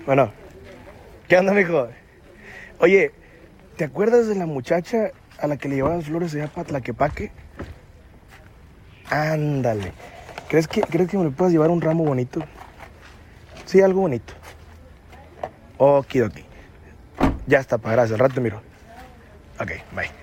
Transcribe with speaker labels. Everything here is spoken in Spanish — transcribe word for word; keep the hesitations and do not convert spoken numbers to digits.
Speaker 1: Bueno, ¿qué onda, mijo? Oye, ¿te acuerdas de la muchacha a la que le llevaban flores allá para Tlaquepaque? Ándale. ¿Crees que, ¿Crees que me le puedas llevar un ramo bonito? Sí, algo bonito. Okidoki. Ya está, pa, gracias. Al rato te miro. Ok, bye.